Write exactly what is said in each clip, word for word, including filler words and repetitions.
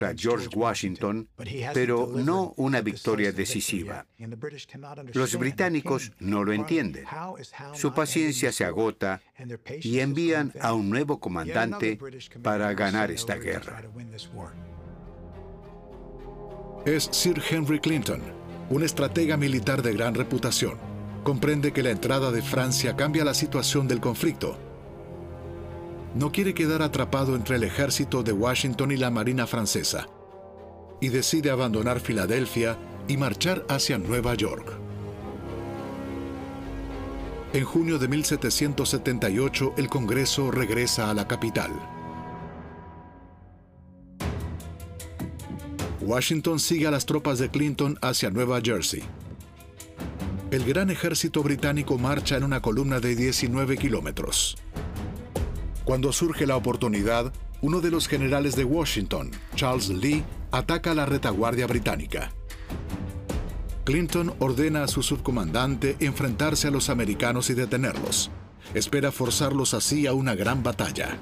a George Washington, pero no una victoria decisiva. Los británicos no lo entienden. Su paciencia se agota y envían a un nuevo comandante para ganar esta guerra. Es Sir Henry Clinton, un estratega militar de gran reputación. Comprende que la entrada de Francia cambia la situación del conflicto. No quiere quedar atrapado entre el ejército de Washington y la marina francesa, y decide abandonar Filadelfia y marchar hacia Nueva York. En junio de mil setecientos setenta y ocho, el Congreso regresa a la capital. Washington sigue a las tropas de Clinton hacia Nueva Jersey. El gran ejército británico marcha en una columna de diecinueve kilómetros. Cuando surge la oportunidad, uno de los generales de Washington, Charles Lee, ataca a la retaguardia británica. Clinton ordena a su subcomandante enfrentarse a los americanos y detenerlos. Espera forzarlos así a una gran batalla.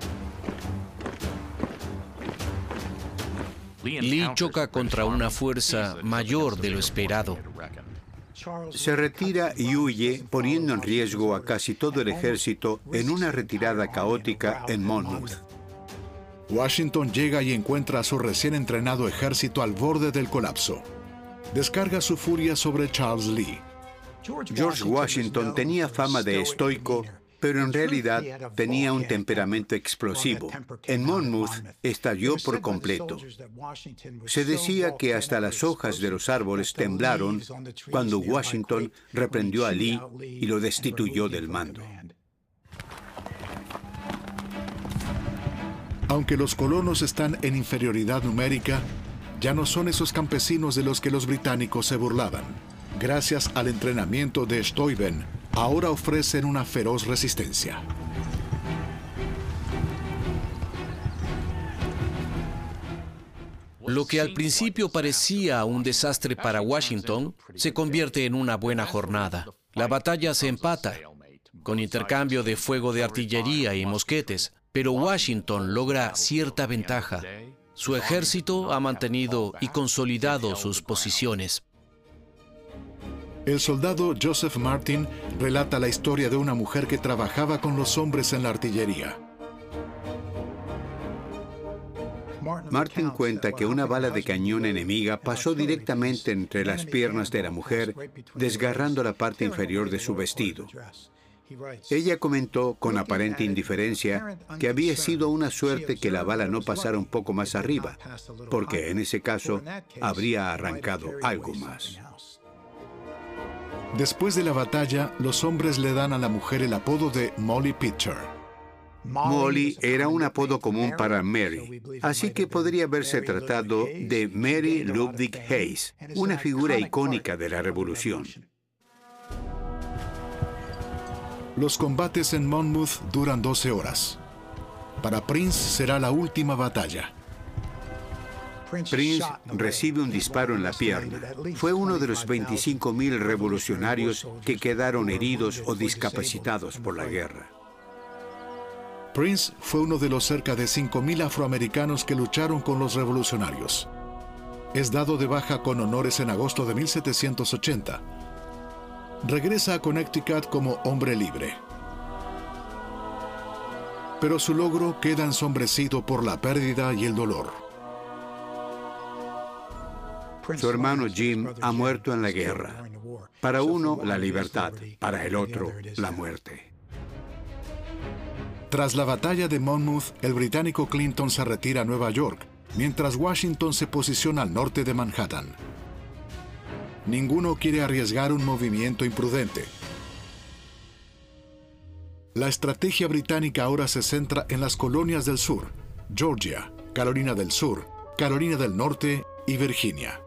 Lee choca contra una fuerza mayor de lo esperado. Se retira y huye, poniendo en riesgo a casi todo el ejército en una retirada caótica en Monmouth. Washington llega y encuentra a su recién entrenado ejército al borde del colapso. Descarga su furia sobre Charles Lee. George Washington tenía fama de estoico, pero en realidad tenía un temperamento explosivo. En Monmouth estalló por completo. Se decía que hasta las hojas de los árboles temblaron cuando Washington reprendió a Lee y lo destituyó del mando. Aunque los colonos están en inferioridad numérica, ya no son esos campesinos de los que los británicos se burlaban. Gracias al entrenamiento de Steuben, ahora ofrecen una feroz resistencia. Lo que al principio parecía un desastre para Washington se convierte en una buena jornada. La batalla se empata, con intercambio de fuego de artillería y mosquetes, pero Washington logra cierta ventaja. Su ejército ha mantenido y consolidado sus posiciones. El soldado Joseph Martin relata la historia de una mujer que trabajaba con los hombres en la artillería. Martin cuenta que una bala de cañón enemiga pasó directamente entre las piernas de la mujer, desgarrando la parte inferior de su vestido. Ella comentó con aparente indiferencia que había sido una suerte que la bala no pasara un poco más arriba, porque en ese caso habría arrancado algo más. Después de la batalla, los hombres le dan a la mujer el apodo de Molly Pitcher. Molly era un apodo común para Mary, así que podría haberse tratado de Mary Ludwig Hayes, una figura icónica de la Revolución. Los combates en Monmouth duran doce horas. Para Prince será la última batalla. Prince recibe un disparo en la pierna. Fue uno de los veinticinco mil revolucionarios que quedaron heridos o discapacitados por la guerra. Prince fue uno de los cerca de cinco mil afroamericanos que lucharon con los revolucionarios. Es dado de baja con honores en agosto de mil setecientos ochenta. Regresa a Connecticut como hombre libre. Pero su logro queda ensombrecido por la pérdida y el dolor. Su hermano Jim ha muerto en la guerra. Para uno, la libertad. Para el otro, la muerte. Tras la batalla de Monmouth, el británico Clinton se retira a Nueva York, mientras Washington se posiciona al norte de Manhattan. Ninguno quiere arriesgar un movimiento imprudente. La estrategia británica ahora se centra en las colonias del sur: Georgia, Carolina del Sur, Carolina del Norte y Virginia.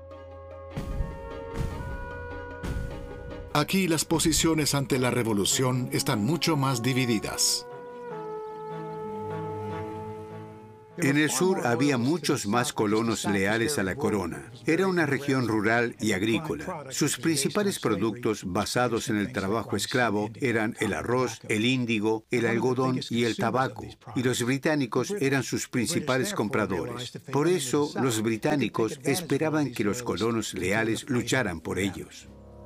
Aquí las posiciones ante la revolución están mucho más divididas. En el sur había muchos más colonos leales a la corona. Era una región rural y agrícola. Sus principales productos basados en el trabajo esclavo eran el arroz, el índigo, el algodón y el tabaco. Y los británicos eran sus principales compradores. Por eso, los británicos esperaban que los colonos leales lucharan por ellos.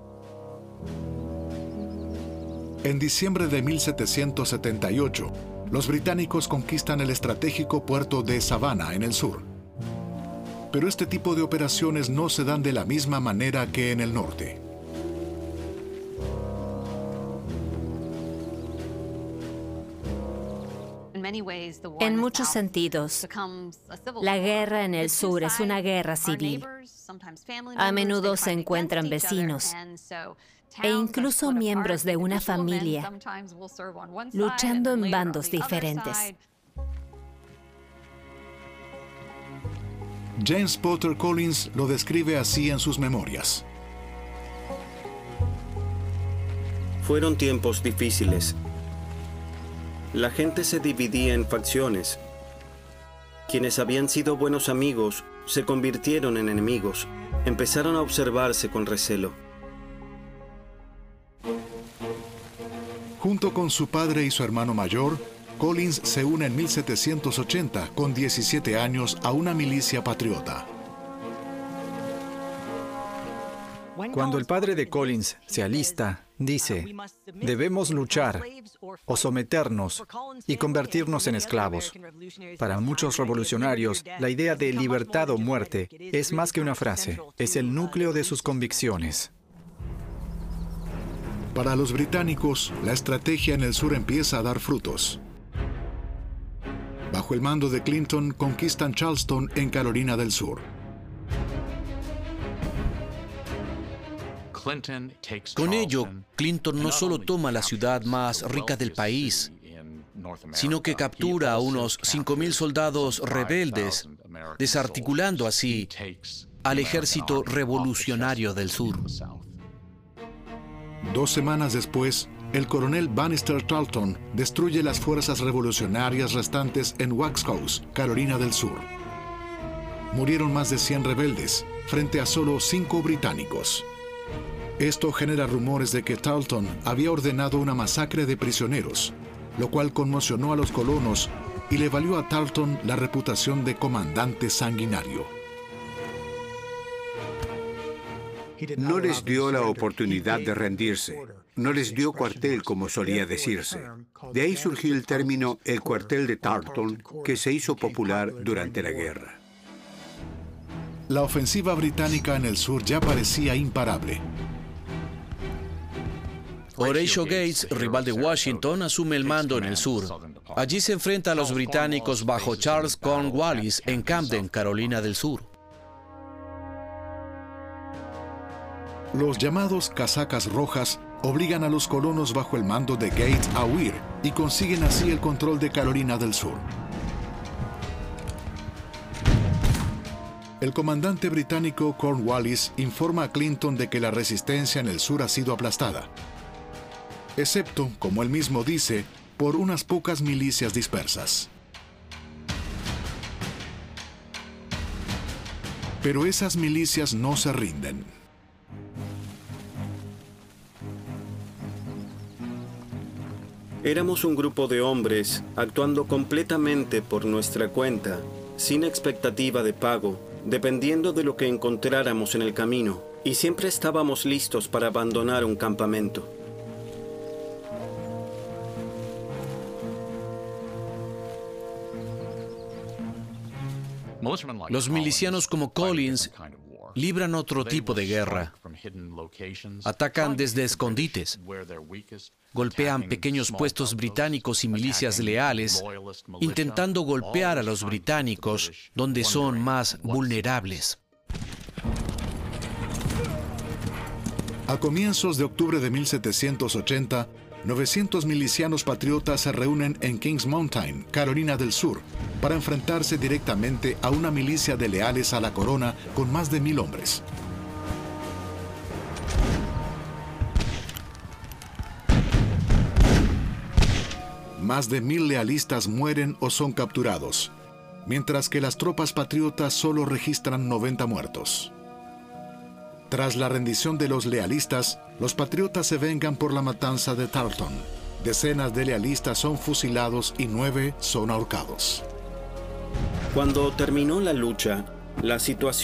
En diciembre de mil setecientos setenta y ocho, los británicos conquistan el estratégico puerto de Savannah en el sur. Pero este tipo de operaciones no se dan de la misma manera que en el norte. En muchos sentidos, la guerra en el sur es una guerra civil. A menudo se encuentran vecinos e incluso miembros de una familia luchando en bandos diferentes. James Potter Collins lo describe así en sus memorias. Fueron tiempos difíciles. La gente se dividía en facciones. Quienes habían sido buenos amigos se convirtieron en enemigos. Empezaron a observarse con recelo. Junto con su padre y su hermano mayor, Collins se une en mil setecientos ochenta, con diecisiete años, a una milicia patriota. Cuando el padre de Collins se alista, dice, debemos luchar o someternos y convertirnos en esclavos. Para muchos revolucionarios, la idea de libertad o muerte es más que una frase, es el núcleo de sus convicciones. Para los británicos, la estrategia en el sur empieza a dar frutos. Bajo el mando de Clinton, conquistan Charleston en Carolina del Sur. Con ello, Clinton no solo toma la ciudad más rica del país, sino que captura a unos cinco mil soldados rebeldes, desarticulando así al ejército revolucionario del sur. Dos semanas después, el coronel Bannister Tarleton destruye las fuerzas revolucionarias restantes en Waxhaws, Carolina del Sur. Murieron más de cien rebeldes, frente a solo cinco británicos. Esto genera rumores de que Tarleton había ordenado una masacre de prisioneros, lo cual conmocionó a los colonos y le valió a Tarleton la reputación de comandante sanguinario. No les dio la oportunidad de rendirse. No les dio cuartel, como solía decirse. De ahí surgió el término el cuartel de Tarleton, que se hizo popular durante la guerra. La ofensiva británica en el sur ya parecía imparable. Horatio Gates, rival de Washington, asume el mando en el sur. Allí se enfrenta a los británicos bajo Charles Cornwallis en Camden, Carolina del Sur. Los llamados casacas rojas obligan a los colonos bajo el mando de Gates a huir y consiguen así el control de Carolina del Sur. El comandante británico Cornwallis informa a Clinton de que la resistencia en el sur ha sido aplastada, excepto, como él mismo dice, por unas pocas milicias dispersas. Pero esas milicias no se rinden. Éramos un grupo de hombres actuando completamente por nuestra cuenta, sin expectativa de pago, dependiendo de lo que encontráramos en el camino, y siempre estábamos listos para abandonar un campamento. Los milicianos como Collins libran otro tipo de guerra. Atacan desde escondites, golpean pequeños puestos británicos y milicias leales, intentando golpear a los británicos donde son más vulnerables. A comienzos de octubre de mil setecientos ochenta, novecientos milicianos patriotas se reúnen en Kings Mountain, Carolina del Sur, para enfrentarse directamente a una milicia de leales a la corona con más de mil hombres. Más de mil lealistas mueren o son capturados. mientras que las tropas patriotas solo registran noventa muertos. Tras la rendición de los lealistas, los patriotas se vengan por la matanza de Tarleton. Decenas de lealistas son fusilados y nueve son ahorcados. Cuando terminó la lucha, la situación